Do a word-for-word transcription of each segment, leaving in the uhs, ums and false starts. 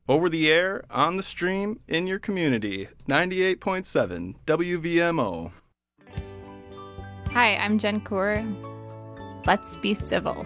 Over the air, on the stream, in your community. ninety-eight point seven W V M O. Hi, I'm Jen Kaur. Let's be civil.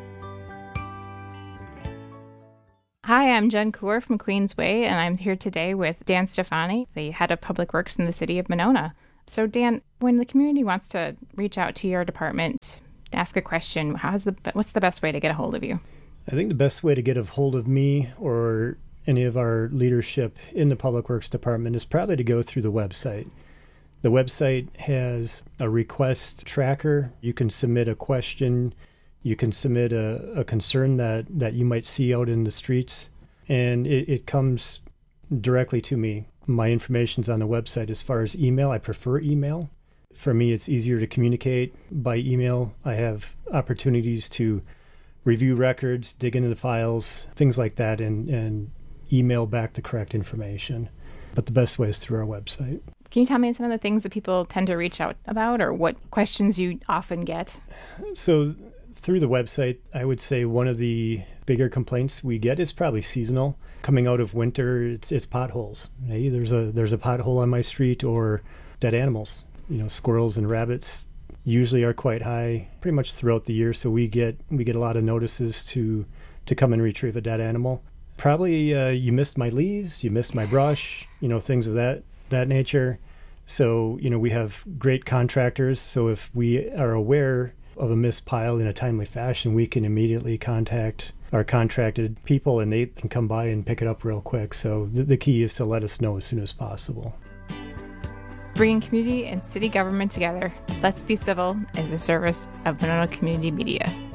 Hi, I'm Jen Kaur from Queensway, and I'm here today with Dan Stefani, the head of public works in the city of Monona. So, Dan, when the community wants to reach out to your department, ask a question, how's the what's the best way to get a hold of you? I think the best way to get a hold of me or any of our leadership in the Public Works Department is probably to go through the website. The website has a request tracker. You can submit a question. You can submit a, a concern that, that you might see out in the streets, and it, it comes directly to me. My information's on the website. As far as email, I prefer email. For me, it's easier to communicate by email. I have opportunities to review records, dig into the files, things like that, and, and email back the correct information. But the best way is through our website. Can you tell me some of the things that people tend to reach out about, or what questions you often get? So through the website, I would say one of the bigger complaints we get is probably seasonal. Coming out of winter, it's it's potholes. Hey, there's a there's a pothole on my street, or dead animals. You know, squirrels and rabbits usually are quite high pretty much throughout the year, so we get we get a lot of notices to to come and retrieve a dead animal. Probably uh, you missed my leaves, you missed my brush, you know, things of that that nature. So, you know, we have great contractors, so if we are aware of a missed pile in a timely fashion, we can immediately contact our contracted people and they can come by and pick it up real quick. So th- the key is to let us know as soon as possible. Bringing community and city government together, Let's Be Civil is a service of Monona Community Media.